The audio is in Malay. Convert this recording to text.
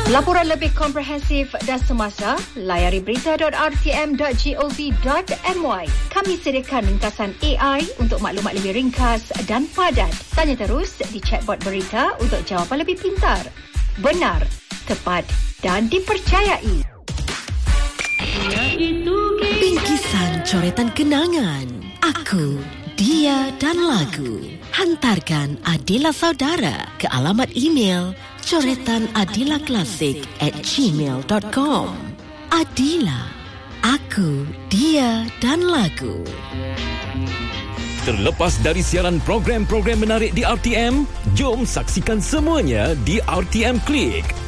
Laporan lebih komprehensif dan semasa, layari berita.rtm.gov.my. Kami sediakan ringkasan AI untuk maklumat lebih ringkas dan padat. Tanya terus di chatbot berita untuk jawapan lebih pintar, benar, tepat dan dipercayai. Bingkisan coretan kenangan. Aku, dia dan lagu. Hantarkan Adila Saudara ke alamat email coretanadilaklasik@gmail.com. Adila, aku, dia dan lagu. Terlepas dari siaran program-program menarik di RTM, jom saksikan semuanya di RTM Klik.